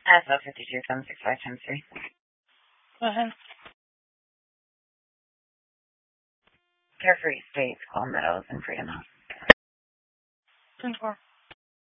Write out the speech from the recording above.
SO 52765 times 3. Go ahead. Carefree Estates, Calm Meadows, and Freedom House. 10-4.